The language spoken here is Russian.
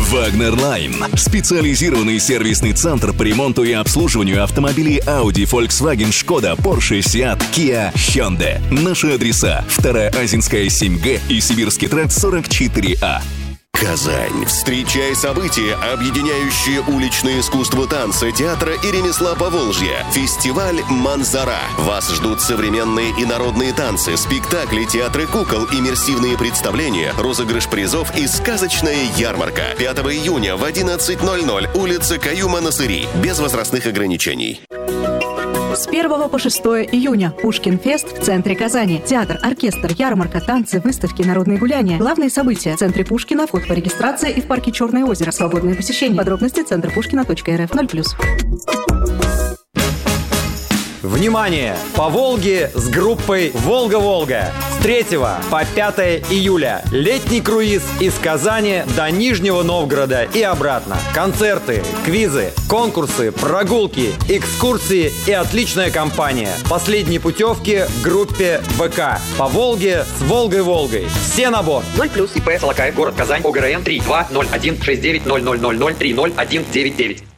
Wagner Line – специализированный сервисный центр по ремонту и обслуживанию автомобилей Audi, Volkswagen, Skoda, Porsche, Seat, Kia, Hyundai. Наши адреса: 2-я Азинская, 7Г и Сибирский тракт 44А. Казань. Встречай события, объединяющие уличное искусство танца, театра и ремесла Поволжья. Фестиваль «Манзара». Вас ждут современные и народные танцы, спектакли, театры кукол, иммерсивные представления, розыгрыш призов и сказочная ярмарка. 5 июня в 11:00. Улица Каюма-Насыри. Без возрастных ограничений. С 1 по 6 июня. Пушкин-фест в центре Казани. Театр, оркестр, ярмарка, танцы, выставки, народные гуляния. Главные события. В центре Пушкина. Вход по регистрации и в парке Черное озеро. Свободное посещение. Подробности центрпушкина.рф 0+. Внимание! По Волге с группой «Волга-Волга». С 3 по 5 июля. Летний круиз из Казани до Нижнего Новгорода и обратно. Концерты, квизы, конкурсы, прогулки, экскурсии и отличная компания. Последние путевки в группе ВК. По Волге с Волгой-Волгой. Все на борт. 0+, ИП Солокаев, город Казань, ОГРН 3201690000300199.